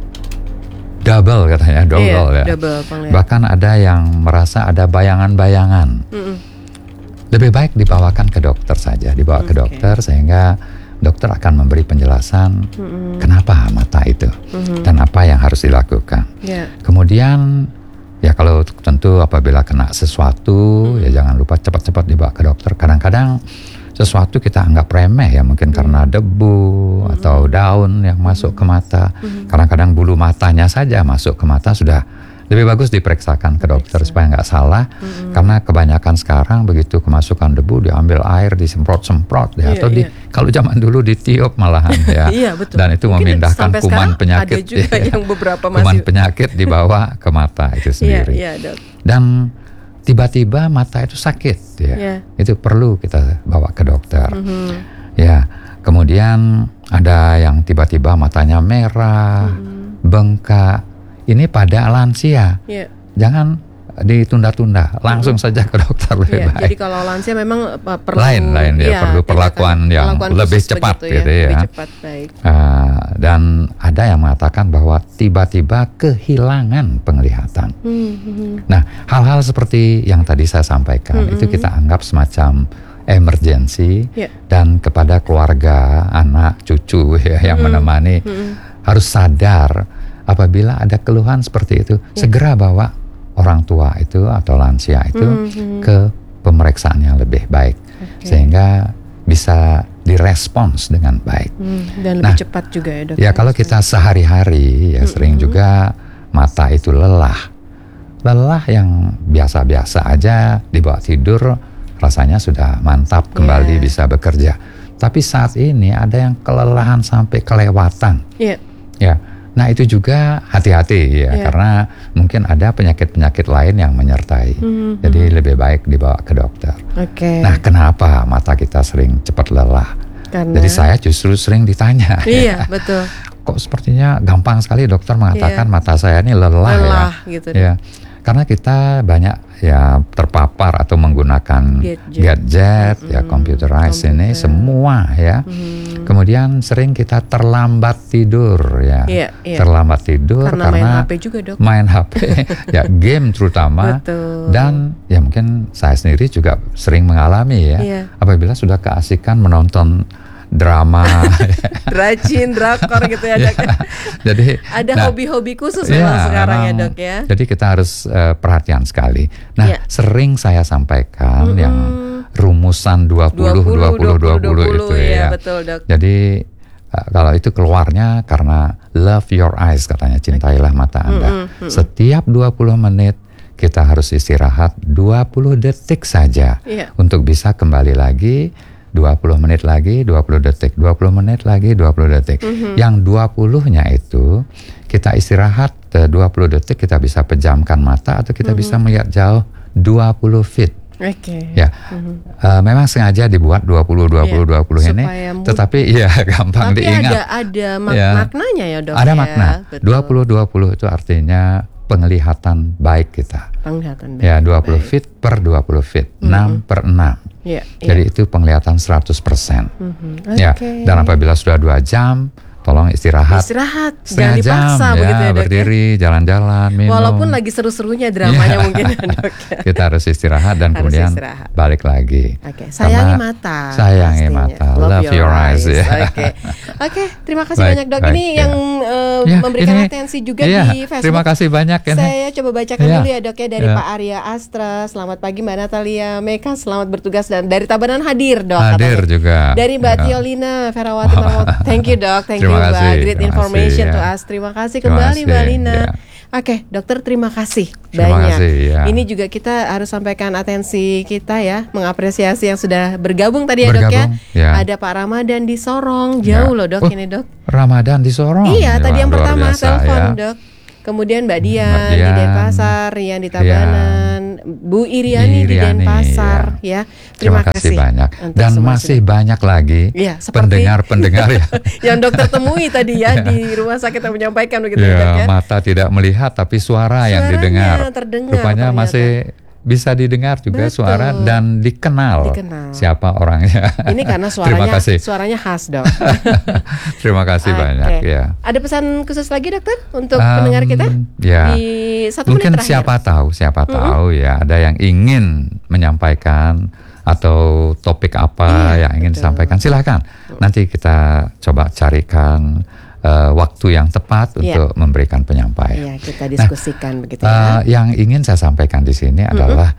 double katanya, ya. Bahkan ada yang merasa ada bayangan-bayangan. Lebih baik dibawakan ke dokter saja, dibawa ke dokter sehingga dokter akan memberi penjelasan kenapa mata itu dan apa yang harus dilakukan. Kemudian ya kalau tentu apabila kena sesuatu ya jangan lupa cepat-cepat dibawa ke dokter. Kadang-kadang sesuatu kita anggap remeh ya, mungkin karena debu atau daun yang masuk ke mata. Kadang-kadang bulu matanya saja masuk ke mata, sudah lebih bagus diperiksakan ke dokter supaya nggak salah. Karena kebanyakan sekarang begitu kemasukan debu diambil air disemprot-semprot ya, atau kalau zaman dulu ditiup malahan ya. Dan itu mungkin memindahkan kuman penyakit. Ada juga yang beberapa kuman penyakit dibawa ke mata itu sendiri. Dok. Dan tiba-tiba mata itu sakit ya, itu perlu kita bawa ke dokter. Ya, kemudian ada yang tiba-tiba matanya merah, bengkak. Ini pada lansia. Jangan ditunda-tunda, langsung saja ke dokter lebih baik. Jadi kalau lansia memang perlu lain ya, perlu perlakuan yang lebih cepat gitu ya. Lebih cepat, baik. Dan ada yang mengatakan bahwa tiba-tiba kehilangan penglihatan. Nah, hal-hal seperti yang tadi saya sampaikan itu kita anggap semacam emergensi, dan kepada keluarga, anak, cucu ya yang menemani harus sadar apabila ada keluhan seperti itu, segera bawa orang tua itu atau lansia itu ke pemeriksaan yang lebih baik, sehingga bisa direspons dengan baik. Dan lebih cepat juga ya, Dok. Ya, kalau kita sehari-hari ya sering juga mata itu lelah yang biasa-biasa aja, dibawa tidur rasanya sudah mantap kembali bisa bekerja. Tapi saat ini ada yang kelelahan sampai kelewatan. Ya. Nah, itu juga hati-hati ya, karena mungkin ada penyakit-penyakit lain yang menyertai. Jadi lebih baik dibawa ke dokter. Nah, kenapa mata kita sering cepat lelah? Jadi saya justru sering ditanya. Iya, betul. Kok sepertinya gampang sekali dokter mengatakan mata saya ini lelah ya. Gitu. Ya. Karena kita banyak ya terpapar atau menggunakan gadget ya, computerized ini semua ya. Kemudian sering kita terlambat tidur ya. Terlambat tidur karena main HP juga, Dok. Main HP ya, game terutama. Dan ya mungkin saya sendiri juga sering mengalami ya. Apabila sudah keasikan menonton drama, rajin drakor gitu ya, Dok. Jadi ada hobi-hobi khusus memang sekarang ya, Dok ya. Jadi kita harus perhatian sekali. Nah, sering saya sampaikan yang rumusan 20 itu ya. Betul, Dok. Jadi kalau itu keluarnya karena love your eyes, katanya, cintailah mata Anda. Setiap 20 menit kita harus istirahat 20 detik saja untuk bisa kembali lagi. 20 menit lagi, 20 detik, 20 menit lagi, 20 detik. Yang 20-nya itu kita istirahat 20 detik, kita bisa pejamkan mata atau kita bisa melihat jauh 20 feet. Ya, memang sengaja dibuat 20 ini, tetapi ya gampang diingat. Ada maknanya ya, Dok. Ada makna. 20 itu artinya penglihatan baik kita. Penglihatan baik. Ya, 20 feet per 20 feet, 6 per 6. Jadi itu penglihatan 100%. Ya, dan apabila sudah 2 jam tolong istirahat jangan dipaksa jam, begitu ya, Dok, berdiri, jalan-jalan, minum. Walaupun lagi seru-serunya dramanya mungkin ya, Dok. Kita harus istirahat dan kemudian balik lagi. Sayangi mata. Sayangi mata. Love your eyes. Oke, terima kasih banyak, Dok. Ini yang memberikan atensi juga di Facebook. Terima kasih banyak. Saya coba bacakan dulu ya, Dok, ya, dari Pak Arya Astra. Selamat pagi Mbak Natalia Meka, selamat bertugas, dan dari Tabanan hadir, Dok. Hadir katanya. Juga. Dari Mbak Tiolina Ferawati Marmot. Thank you, Dok. Thank you, Mbak. Great information to us. Terima kasih kembali, Mbak Lina. Oke, dokter, terima kasih banyak. Ini juga kita harus sampaikan atensi kita ya, mengapresiasi yang sudah bergabung tadi ya, Dok ya. Ada Pak Ramadan di Sorong, jauh loh, Dok, ini, Dok. Ramadan di Sorong. Iya, tadi yang pertama telepon, Dok. Kemudian Mbak Dian di Denpasar, Rian di Tabanan, Bu Iriani di Denpasar, ya. Terima kasih banyak. Dan masih banyak lagi pendengar-pendengar ya. Yang dokter temui tadi ya di rumah sakit yang menyampaikan begitu ya. Mata tidak melihat tapi suara yang didengar. Rupanya masih bisa didengar juga suara dan dikenal siapa orangnya. Ini karena suaranya khas, Dok. Terima kasih banyak ya. Ada pesan khusus lagi, dokter, untuk pendengar kita? Ya. Di 1 mungkin menit terakhir. siapa tahu ya ada yang ingin menyampaikan atau topik apa yang ingin disampaikan, silakan. Nanti kita coba carikan waktu yang tepat untuk memberikan penyampaian. Kita diskusikan begitu ya. Yang ingin saya sampaikan di sini adalah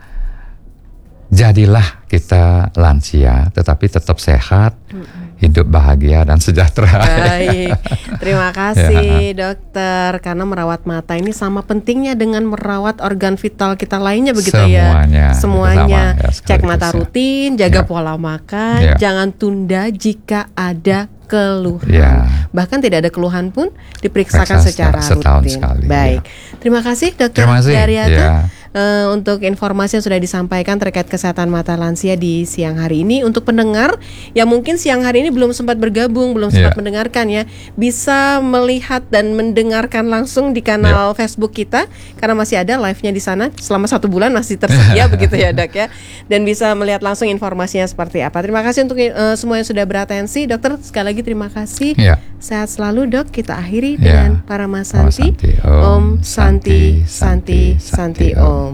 jadilah kita lansia tetapi tetap sehat, hidup bahagia dan sejahtera. Baik, terima kasih dokter, karena merawat mata ini sama pentingnya dengan merawat organ vital kita lainnya begitu semuanya. Cek mata rutin, jaga pola makan, jangan tunda jika ada keluhan. Bahkan tidak ada keluhan pun diperiksakan secara rutin. Baik, terima kasih dokter Daryata untuk informasi yang sudah disampaikan terkait kesehatan mata lansia di siang hari ini. Untuk pendengar yang mungkin siang hari ini belum sempat bergabung, belum sempat mendengarkan ya, bisa melihat dan mendengarkan langsung di kanal Facebook kita, karena masih ada live-nya di sana selama 1 bulan masih tersedia begitu ya, Dok ya. Dan bisa melihat langsung informasinya seperti apa. Terima kasih untuk semua yang sudah beratensi. Dokter, sekali lagi terima kasih. Sehat selalu, Dok. Kita akhiri dengan Parama Santi. Om Santi Santi Santi Om.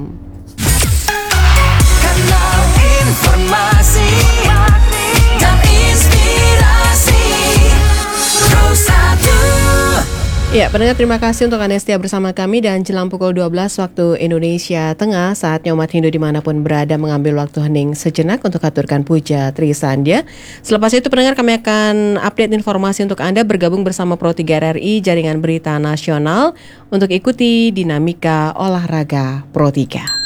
Kanal informasi dan inspirasi Pro 1. Ya, pendengar, terima kasih untuk Anda setia bersama kami, dan jelang pukul 12 waktu Indonesia Tengah, saatnya umat Hindu dimanapun berada mengambil waktu hening sejenak untuk aturkan puja Tri Sandhya. Selepas itu, pendengar, kami akan update informasi untuk Anda bergabung bersama Pro 3 RRI Jaringan Berita Nasional untuk ikuti dinamika olahraga Pro 3.